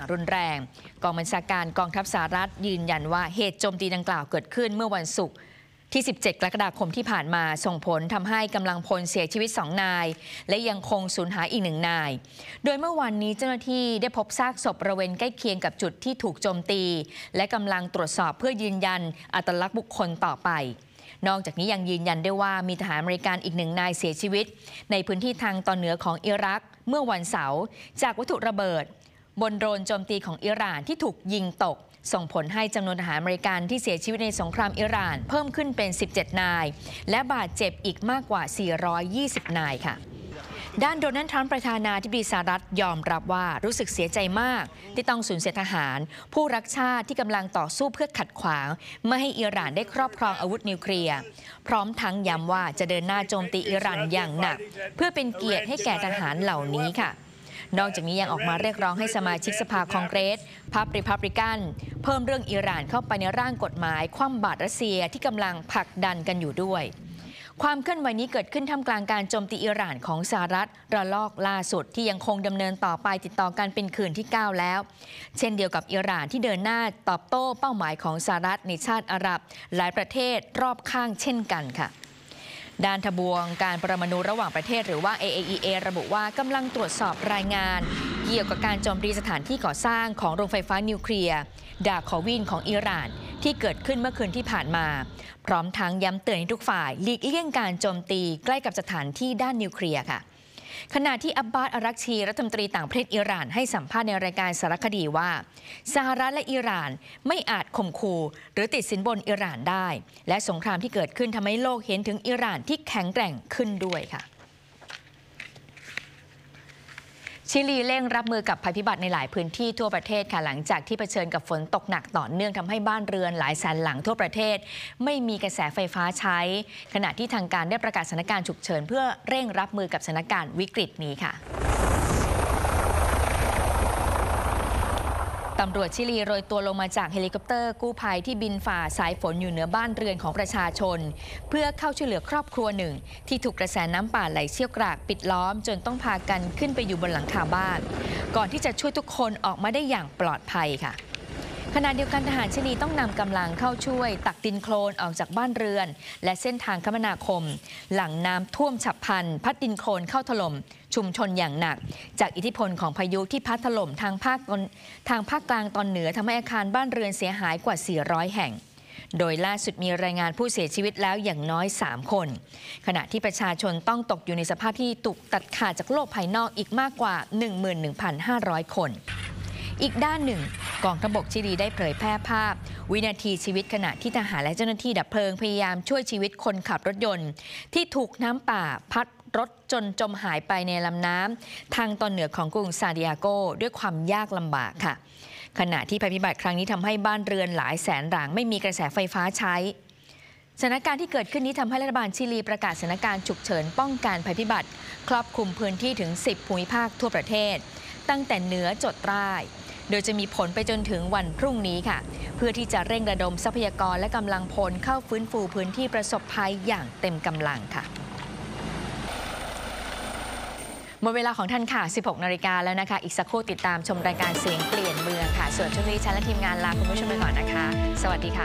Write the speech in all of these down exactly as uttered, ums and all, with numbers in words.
รุนแรงกองบัญชาการกองทัพสหรัฐยืนยันว่าเหตุโจมตีดังกล่าวเกิดขึ้นเมื่อวันศุกร์ที่สิบเจ็ดกรกฎาคมที่ผ่านมาส่งผลทำให้กำลังพลเสียชีวิตสองนายและยังคงสูญหายอีกหนึ่งนายโดยเมื่อวันนี้เจ้าหน้าที่ได้พบซากศพบริเวณใกล้เคียงกับจุดที่ถูกโจมตีและกำลังตรวจสอบเพื่อยืนยันอัตลักษณ์บุคคลต่อไปนอกจากนี้ยังยืนยันได้ว่ามีทหารอเมริกันอีกหนึ่งนายเสียชีวิตในพื้นที่ทางตอนเหนือของอิรักเมื่อวันเสาร์จากวัตถุระเบิดบนโดรนโจมตีของอิหร่านที่ถูกยิงตกส่งผลให้จำนวนทหารอเมริกันที่เสียชีวิตในสงครามอิหร่านเพิ่มขึ้นเป็นสิบเจ็ดนายและบาดเจ็บอีกมากกว่าสี่ร้อยยี่สิบนายค่ะด้านโดนัลด์ ทรัมป์ประธานาธิบดีสหรัฐยอมรับว่ารู้สึกเสียใจมากที่ต้องสูญเสียทหารผู้รักชาติที่กำลังต่อสู้เพื่อขัดขวางไม่ให้อิหร่านได้ครอบครองอาวุธนิวเคลียร์พร้อมทั้งย้ำว่าจะเดินหน้าโจมตีอิหร่านอย่างหนักเพื่อเป็นเกียรติให้แก่ทหารเหล่านี้ค่ะนอกจากนี้ยังออกมาเรียกร้องให้สมาชิกสภาคองเกรสพรรครีพับลิกันเพิ่มเรื่องอิหร่านเข้าไปในร่างกฎหมายคว่ำบาตรรัสเซียที่กำลังผลักดันกันอยู่ด้วยความเคลื่อนไหวนี้เกิดขึ้นท่ามกลางการโจมตีอิหร่านของสหรัฐระลอกล่าสุดที่ยังคงดำเนินต่อไปติดต่อกันเป็นคืนที่เก้าแล้วเช่นเดียวกับอิหร่านที่เดินหน้าตอบโต้เป้าหมายของสหรัฐในชาติอาหรับหลายประเทศรอบข้างเช่นกันค่ะด้านทบวงการปรมาณูระหว่างประเทศหรือว่า เอ เอ อี เอ ระบุว่ากำลังตรวจสอบรายงานเกี่ยวกับการโจมตีสถานที่ก่อสร้างของโรงไฟฟ้านิวเคลียร์ดาคอวินของอิหร่านที่เกิดขึ้นเมื่อคืนที่ผ่านมาพร้อมทั้งย้ำเตือนให้ทุกฝ่ายหลีกเลี่ยงการโจมตีใกล้กับสถานที่ด้านนิวเคลียร์ค่ะขณะที่อับบาส อารักชีรัฐมนตรีต่างประเทศอิหร่านให้สัมภาษณ์ในรายการสารคดีว่าสหรัฐและอิหร่านไม่อาจข่มขู่หรือติดสินบนอิหร่านได้และสงครามที่เกิดขึ้นทำให้โลกเห็นถึงอิหร่านที่แข็งแกร่งขึ้นด้วยค่ะชิลีเร่งรับมือกับภัยพิบัติในหลายพื้นที่ทั่วประเทศค่ะหลังจากที่เผชิญกับฝนตกหนักต่อเนื่องทำให้บ้านเรือนหลายแสนหลังทั่วประเทศไม่มีกระแสไฟฟ้าใช้ขณะที่ทางการได้ประกาศสถานการณ์ฉุกเฉินเพื่อเร่งรับมือกับสถานการณ์วิกฤตนี้ค่ะตำรวจชิลีโรยตัวลงมาจากเฮลิคอปเตอร์กู้ภัยที่บินฝ่าสายฝนอยู่เหนือบ้านเรือนของประชาชนเพื่อเข้าช่วยเหลือครอบครัวหนึ่งที่ถูกกระแสน้ำป่าไหลเชี่ยวกรากปิดล้อมจนต้องพากันขึ้นไปอยู่บนหลังคาบ้านก่อนที่จะช่วยทุกคนออกมาได้อย่างปลอดภัยค่ะขณะเดียวกันทหารชิลีต้องนำกำลังเข้าช่วยตักดินโคลนออกจากบ้านเรือนและเส้นทางคมนาคมหลังน้ำท่วมฉับพลันพัดดินโคลนเข้าถล่มชุมชนอย่างหนักจากอิทธิพลของพายุที่พัดถล่มทางภาคทางภาคกลางตอนเหนือทำให้อาคารบ้านเรือนเสียหายกว่าสี่ร้อยแห่งโดยล่าสุดมีรายงานผู้เสียชีวิตแล้วอย่างน้อยสามคนขณะที่ประชาชนต้องตกอยู่ในสภาพที่ถูกตัดขาดจากโลกภายนอกอีกมากกว่า หนึ่งหมื่นหนึ่งพันห้าร้อย คนอีกด้านหนึ่งกองทัพบกชิลีได้เผยแพร่ภาพวินาทีชีวิตขณะที่ทหารและเจ้าหน้าที่ดับเพลิงพยายามช่วยชีวิตคนขับรถยนต์ที่ถูกน้ำป่าพัดรถจนจมหายไปในลำน้ำทางตอนเหนือของกรุงซานดิเอโกด้วยความยากลำบากค่ะขณะที่ภัยพิบัติครั้งนี้ทำให้บ้านเรือนหลายแสนหลังไม่มีกระแสไฟฟ้าใช้สถานการณ์ที่เกิดขึ้นนี้ทำให้รัฐบาลชิลีประกาศสถานการณ์ฉุกเฉินป้องกันภัยพิบัติครอบคลุมพื้นที่ถึงสิบภูมิภาคทั่วประเทศตั้งแต่เหนือจดใต้โดยจะมีผลไปจนถึงวันพรุ่งนี้ค่ะเพื่อที่จะเร่งระดมทรัพยากรและกำลังพลเข้าฟื้นฟูพื้นที่ประสบภัยอย่างเต็มกำลังค่ะหมดเวลาของท่านค่ะ สิบหก นาฬิกาแล้วนะคะอีกสักครู่ติดตามชมรายการเสียงเปลี่ยนเมืองค่ะส่วนช่วงนี้ฉันและทีมงานลาคุณผู้ชมไปก่อนนะคะสวัสดีค่ะ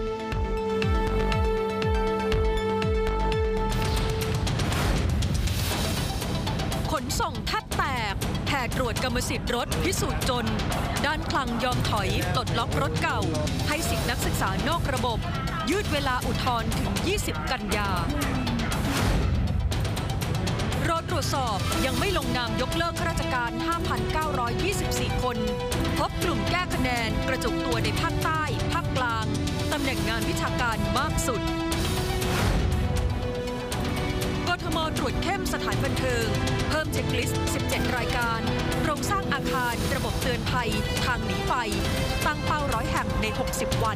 ขนส่งแทบแตกแห่ตรวจกรรมสิทธิ์รถพิสูจน์จนด้านคลังยอมถอยปลดล็อกรถเก่าให้สิทธินักศึกษานอกระบบยืดเวลาอุทธรณ์ถึงยี่สิบกันยารอตรวจสอบยังไม่ลงนามยกเลิกข้าราชการ ห้าพันเก้าร้อยยี่สิบสี่ คนพบกลุ่มแก้คะแนนกระจุกตัวในภาคใต้ภาคกลางตำแหน่งงานวิชาการมากสุดกทม.ตรวจเข้มสถานบันเทิงเพิ่มเช็คลิสต์ สิบเจ็ด รายการโครงสร้างอาคารระบบเตือนภัยทางหนีไฟตั้งเป้าร้อยแห่งในหกสิบวัน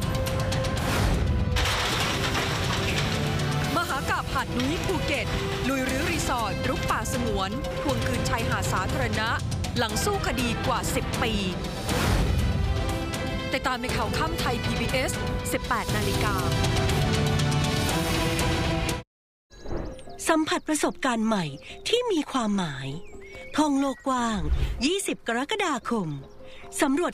มหากาพย์หาดนุ้ยภูเก็ตลุยรื้อรีสอร์ทรุกป่าสงวนทวงคืนชายหาดสาธารณะหลังสู้คดีกว่าสิบปีติดตามในข่าวค่ำไทย พี บี เอส สิบแปด นาฬิกาสัมผัสประสบการณ์ใหม่ที่มีความหมายท่องโลกกว้างยี่สิบกรกฎาคมสำรวจ